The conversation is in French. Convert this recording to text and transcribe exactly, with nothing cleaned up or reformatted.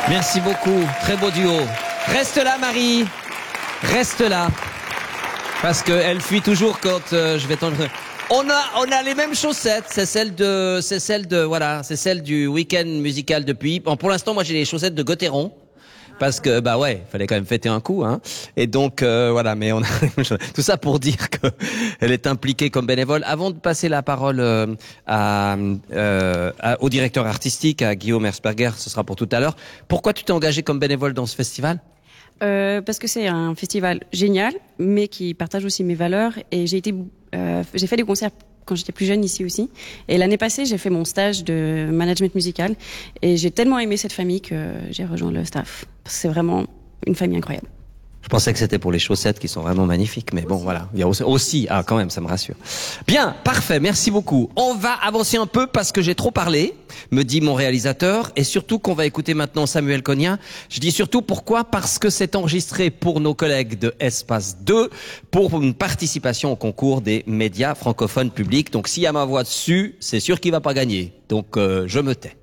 Merci beaucoup, très beau duo. Reste là Marie, reste là. Parce qu'elle fuit toujours quand euh, je vais t'enlever. On a, on a les mêmes chaussettes, c'est celle de, c'est celle de, voilà, c'est celle du week-end musical depuis. Bon, pour l'instant, moi j'ai les chaussettes de Gauthieron. Parce que, bah ouais, fallait quand même fêter un coup, hein. Et donc, euh, voilà, mais on a, tout ça pour dire que elle est impliquée comme bénévole. Avant de passer la parole euh, à, euh, à, au directeur artistique, à Guillaume Herzberger, ce sera pour tout à l'heure. Pourquoi tu t'es engagé comme bénévole dans ce festival? Euh, parce que c'est un festival génial, mais qui partage aussi mes valeurs. Et j'ai été, euh, j'ai fait des concerts quand j'étais plus jeune ici aussi. Et l'année passée, j'ai fait mon stage de management musical. Et j'ai tellement aimé cette famille que j'ai rejoint le staff. C'est vraiment une famille incroyable. Je pensais que c'était pour les chaussettes qui sont vraiment magnifiques, mais bon, voilà. Il y a aussi, aussi, ah, quand même, ça me rassure. Bien, parfait, merci beaucoup. On va avancer un peu parce que j'ai trop parlé, me dit mon réalisateur, et surtout qu'on va écouter maintenant Samuel Cognin. Je dis surtout pourquoi? Parce que c'est enregistré pour nos collègues de Espace deux pour une participation au concours des médias francophones publics. Donc, s'il y a ma voix dessus, c'est sûr qu'il va pas gagner. Donc, euh, je me tais.